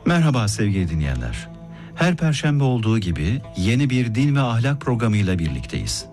Merhaba sevgili dinleyenler. Her perşembe olduğu gibi yeni bir din ve ahlak programıyla birlikteyiz.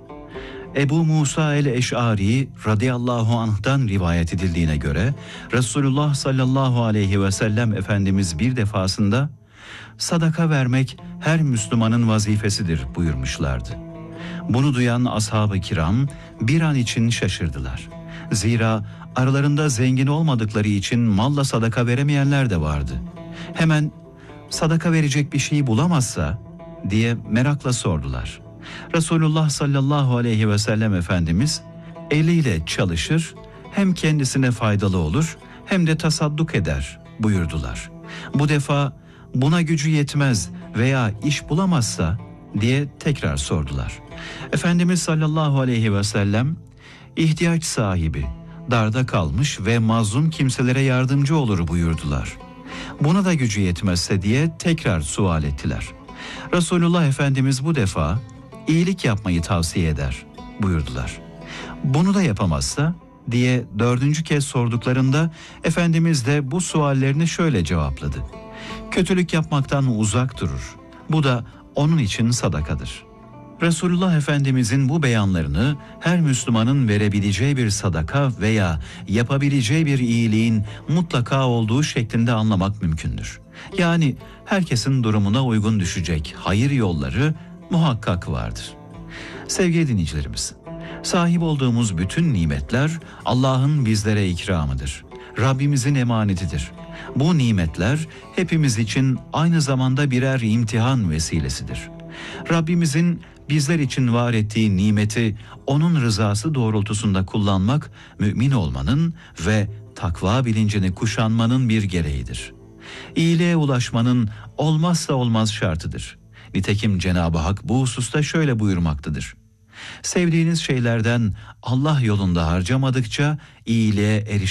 Ebu Musa el-Eş'ari radıyallahu anh'tan rivayet edildiğine göre Resulullah sallallahu aleyhi ve sellem Efendimiz bir defasında sadaka vermek her Müslümanın vazifesidir buyurmuşlardı. Bunu duyan ashab-ı kiram bir an için şaşırdılar. Zira aralarında zengin olmadıkları için malla sadaka veremeyenler de vardı. Hemen sadaka verecek bir şey bulamazsa diye merakla sordular. Resulullah sallallahu aleyhi ve sellem Efendimiz eliyle çalışır, hem kendisine faydalı olur hem de tasadduk eder buyurdular. Bu defa buna gücü yetmez veya iş bulamazsa diye tekrar sordular. Efendimiz sallallahu aleyhi ve sellem ihtiyaç sahibi, darda kalmış ve mazlum kimselere yardımcı olur buyurdular. Buna da gücü yetmezse diye tekrar sual ettiler. Resulullah Efendimiz bu defa iyilik yapmayı tavsiye eder buyurdular. Bunu da yapamazsa diye dördüncü kez sorduklarında Efendimiz de bu suallerini şöyle cevapladı. Kötülük yapmaktan uzak durur. Bu da onun için sadakadır. Resulullah Efendimizin bu beyanlarını her Müslümanın verebileceği bir sadaka veya yapabileceği bir iyiliğin mutlaka olduğu şeklinde anlamak mümkündür. Yani herkesin durumuna uygun düşecek hayır yolları muhakkak vardır. Sevgili dinleyicilerimiz, sahip olduğumuz bütün nimetler Allah'ın bizlere ikramıdır. Rabbimizin emanetidir. Bu nimetler hepimiz için aynı zamanda birer imtihan vesilesidir. Rabbimizin bizler için var ettiği nimeti onun rızası doğrultusunda kullanmak mümin olmanın ve takva bilincini kuşanmanın bir gereğidir. İyiliğe ulaşmanın olmazsa olmaz şartıdır. Nitekim Cenab-ı Hak bu hususta şöyle buyurmaktadır. Sevdiğiniz şeylerden Allah yolunda harcamadıkça iyiliğe